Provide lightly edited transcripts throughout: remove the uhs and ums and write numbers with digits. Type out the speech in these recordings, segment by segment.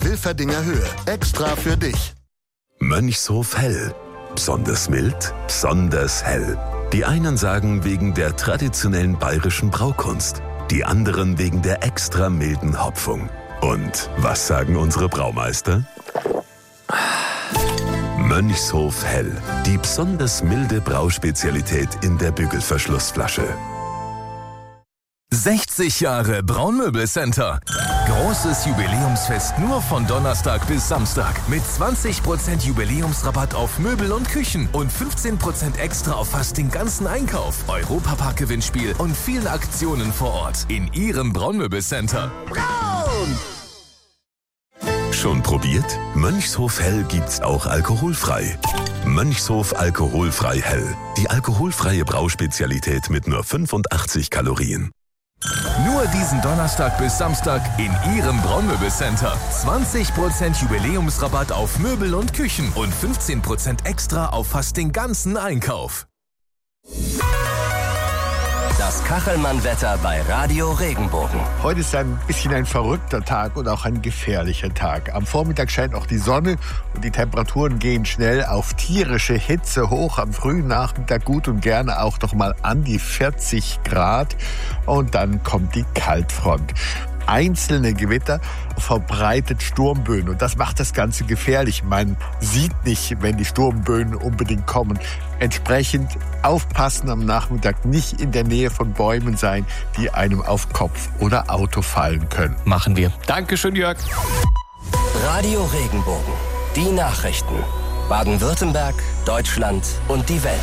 Hilferdinger Höhe. Extra für dich. Mönchshof Hell. Besonders mild, besonders hell. Die einen sagen wegen der traditionellen bayerischen Braukunst, die anderen wegen der extra milden Hopfung. Und was sagen unsere Braumeister? Mönchshof Hell, die besonders milde Brauspezialität in der Bügelverschlussflasche. 60 Jahre Braunmöbelcenter. Großes Jubiläumsfest nur von Donnerstag bis Samstag. Mit 20% Jubiläumsrabatt auf Möbel und Küchen und 15% extra auf fast den ganzen Einkauf. Europapark-Gewinnspiel und vielen Aktionen vor Ort. In Ihrem Braunmöbelcenter. Braun! Schon probiert? Mönchshof Hell gibt's auch alkoholfrei. Mönchshof Alkoholfrei Hell. Die alkoholfreie Brauspezialität mit nur 85 Kalorien. Nur diesen Donnerstag bis Samstag in Ihrem Braunmöbelcenter. 20% Jubiläumsrabatt auf Möbel und Küchen und 15% extra auf fast den ganzen Einkauf. Das Kachelmann-Wetter bei Radio Regenbogen. Heute ist ein bisschen ein verrückter Tag und auch ein gefährlicher Tag. Am Vormittag scheint auch die Sonne und die Temperaturen gehen schnell auf tierische Hitze hoch. Am frühen Nachmittag gut und gerne auch noch mal an die 40 Grad. Und dann kommt die Kaltfront. Einzelne Gewitter, verbreitet Sturmböen. Und das macht das Ganze gefährlich. Man sieht nicht, wenn die Sturmböen unbedingt kommen. Entsprechend aufpassen am Nachmittag, nicht in der Nähe von Bäumen sein, die einem auf Kopf oder Auto fallen können. Machen wir. Dankeschön, Jörg. Radio Regenbogen. Die Nachrichten. Baden-Württemberg, Deutschland und die Welt.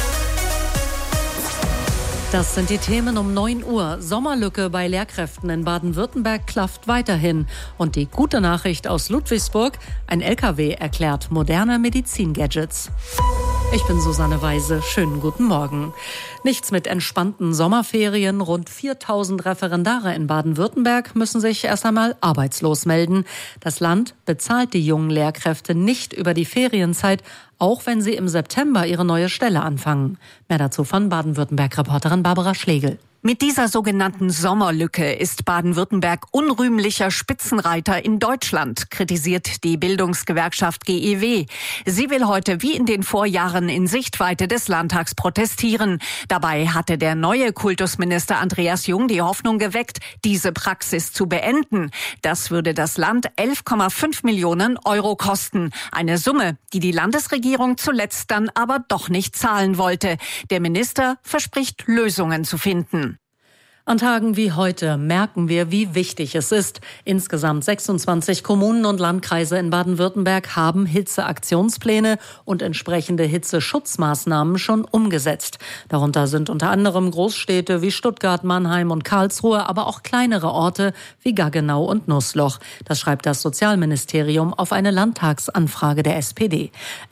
Das sind die Themen um 9 Uhr. Sommerlücke bei Lehrkräften in Baden-Württemberg klafft weiterhin. Und die gute Nachricht aus Ludwigsburg: ein LKW erklärt moderne Medizin-Gadgets. Ich bin Susanne Weise. Schönen guten Morgen. Nichts mit entspannten Sommerferien. Rund 4000 Referendare in Baden-Württemberg müssen sich erst einmal arbeitslos melden. Das Land bezahlt die jungen Lehrkräfte nicht über die Ferienzeit, auch wenn sie im September ihre neue Stelle anfangen. Mehr dazu von Baden-Württemberg-Reporterin Barbara Schlegel. Mit dieser sogenannten Sommerlücke ist Baden-Württemberg unrühmlicher Spitzenreiter in Deutschland, kritisiert die Bildungsgewerkschaft GEW. Sie will heute wie in den Vorjahren in Sichtweite des Landtags protestieren. Dabei hatte der neue Kultusminister Andreas Jung die Hoffnung geweckt, diese Praxis zu beenden. Das würde das Land 11,5 Millionen Euro kosten. Eine Summe, die die Landesregierung zuletzt dann aber doch nicht zahlen wollte. Der Minister verspricht, Lösungen zu finden. An Tagen wie heute merken wir, wie wichtig es ist. Insgesamt 26 Kommunen und Landkreise in Baden-Württemberg haben Hitzeaktionspläne und entsprechende Hitzeschutzmaßnahmen schon umgesetzt. Darunter sind unter anderem Großstädte wie Stuttgart, Mannheim und Karlsruhe, aber auch kleinere Orte wie Gaggenau und Nussloch. Das schreibt das Sozialministerium auf eine Landtagsanfrage der SPD.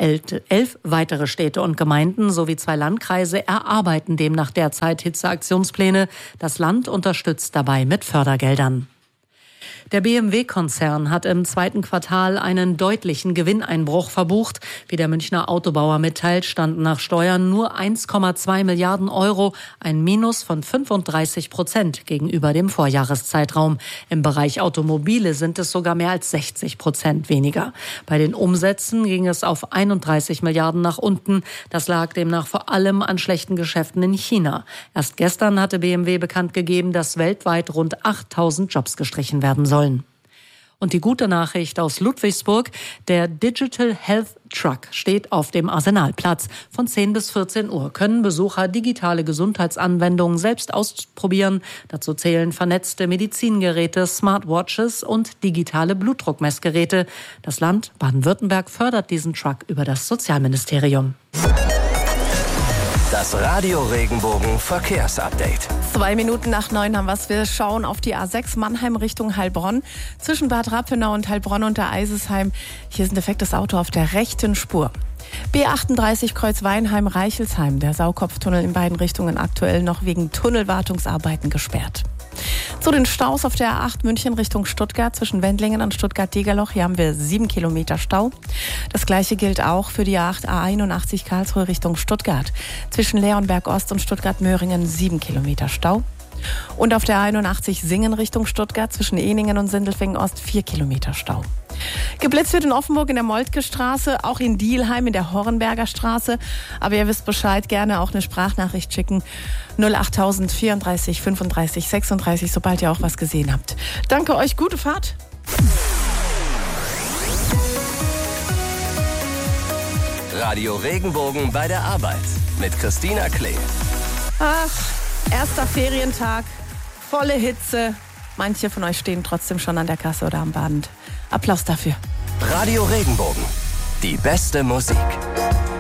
11 weitere Städte und Gemeinden sowie 2 Landkreise erarbeiten demnach derzeit Hitzeaktionspläne. Das Land unterstützt dabei mit Fördergeldern. Der BMW-Konzern hat im 2. Quartal einen deutlichen Gewinneinbruch verbucht. Wie der Münchner Autobauer mitteilt, standen nach Steuern nur 1,2 Milliarden Euro, ein Minus von 35% gegenüber dem Vorjahreszeitraum. Im Bereich Automobile sind es sogar mehr als 60% weniger. Bei den Umsätzen ging es auf 31 Milliarden nach unten. Das lag demnach vor allem an schlechten Geschäften in China. Erst gestern hatte BMW bekannt gegeben, dass weltweit rund 8000 Jobs gestrichen werden sollen. Und die gute Nachricht aus Ludwigsburg: der Digital Health Truck steht auf dem Arsenalplatz. Von 10 bis 14 Uhr können Besucher digitale Gesundheitsanwendungen selbst ausprobieren. Dazu zählen vernetzte Medizingeräte, Smartwatches und digitale Blutdruckmessgeräte. Das Land Baden-Württemberg fördert diesen Truck über das Sozialministerium. Das Radio Regenbogen Verkehrsupdate. 2 Minuten nach 9 haben wir's. Wir schauen auf die A6 Mannheim Richtung Heilbronn. Zwischen Bad Rappenau und Heilbronn und der Eisesheim. Hier ist ein defektes Auto auf der rechten Spur. B38 Kreuz Weinheim-Reichelsheim. Der Saukopftunnel in beiden Richtungen aktuell noch wegen Tunnelwartungsarbeiten gesperrt. Zu den Staus auf der A8 München Richtung Stuttgart zwischen Wendlingen und Stuttgart-Degerloch. Hier haben wir 7 Kilometer Stau. Das gleiche gilt auch für die A81 Karlsruhe Richtung Stuttgart. Zwischen Leonberg Ost und Stuttgart-Möhringen 7 Kilometer Stau. Und auf der A81 Singen Richtung Stuttgart zwischen Eningen und Sindelfingen Ost 4 Kilometer Stau. Geblitzt wird in Offenburg in der Moltke Straße, auch in Dielheim in der Hornberger Straße. Aber ihr wisst Bescheid, gerne auch eine Sprachnachricht schicken. 08000 34 35 36, sobald ihr auch was gesehen habt. Danke euch, gute Fahrt. Radio Regenbogen bei der Arbeit mit Christina Klee. Ach, erster Ferientag, volle Hitze. Manche von euch stehen trotzdem schon an der Kasse oder am Band. Applaus dafür. Radio Regenbogen, die beste Musik.